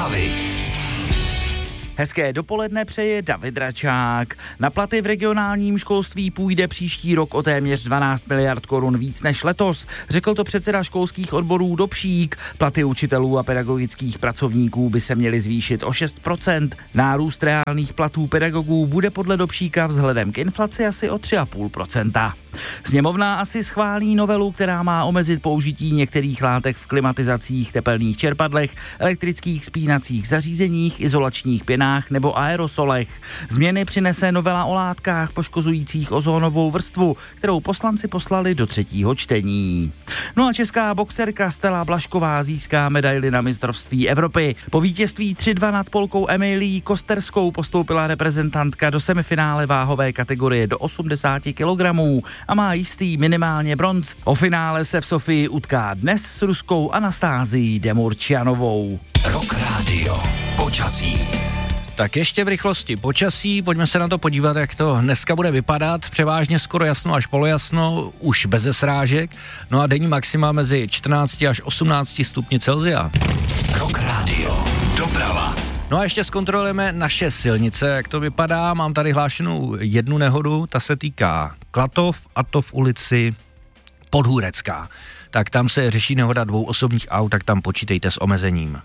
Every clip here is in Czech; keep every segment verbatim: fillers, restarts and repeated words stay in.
Zprávy. Hezké dopoledne přeje David Račák. Na platy v regionálním školství půjde příští rok o téměř dvanáct miliard korun víc než letos, řekl to předseda školských odborů Dobšík. Platy učitelů a pedagogických pracovníků by se měly zvýšit o šest procent. Nárůst reálných platů pedagogů bude podle Dobšíka vzhledem k inflaci asi o tři celá pět procenta. Sněmovna asi schválí novelu, která má omezit použití některých látek v klimatizacích, tepelných čerpadlech, elektrických spínacích zařízeních, izolačních pěnách nebo aerosolech. Změny přinese novela o látkách poškozujících ozónovou vrstvu, kterou poslanci poslali do třetího čtení. No a česká boxerka Stella Blažková získá medaili na mistrovství Evropy. Po vítězství tři dva nad Polkou Emilií Kosterskou postoupila reprezentantka do semifinále váhové kategorie do osmdesát kilogramů a má jistý minimálně bronz. O finále se v Sofii utká dnes s ruskou Anastázií Demurčianovou. Rock Radio. Počasí. Tak ještě v rychlosti počasí, pojďme se na to podívat, jak to dneska bude vypadat. Převážně skoro jasno až polojasno, už beze srážek. No a denní maxima mezi čtrnáct až osmnáct stupni Celsia. Rock Radio. Doprava. No a ještě zkontrolujeme naše silnice, jak to vypadá. Mám tady hlášenou jednu nehodu, ta se týká Klatov, a to v ulici Podhůrecká. Tak tam se řeší nehoda dvou osobních aut, tak tam počítejte s omezením.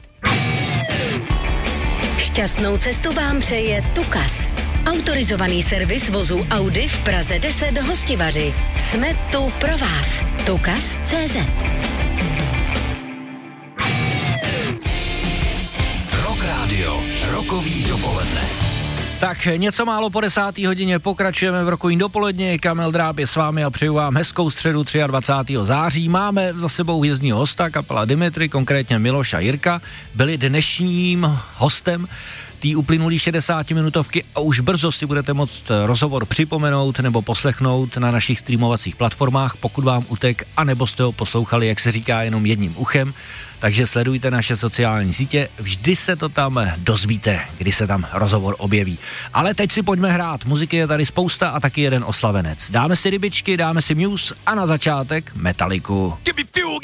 Šťastnou cestu vám přeje Tukas. Autorizovaný servis vozu Audi v Praze deset Hostivaři. Jsme tu pro vás. Tukas tečka cé zet. Rock Radio. Rokový dopoledne. Tak něco málo po desáté hodině pokračujeme v rokovým dopoledně. Kamil Dráb je s vámi a přeju vám hezkou středu dvacátého třetího září. Máme za sebou hvězdního hosta, kapela Dimitri, konkrétně Miloš a Jirka. Byli dnešním hostem té uplynulý šedesátiminutovky a už brzo si budete moct rozhovor připomenout nebo poslechnout na našich streamovacích platformách, pokud vám utek, anebo jste ho poslouchali, jak se říká, jenom jedním uchem. Takže sledujte naše sociální sítě, vždy se to tam dozvíte, kdy se tam rozhovor objeví. Ale teď si pojďme hrát, muziky je tady spousta a taky jeden oslavenec. Dáme si rybičky, dáme si Muse a na začátek Metalliku.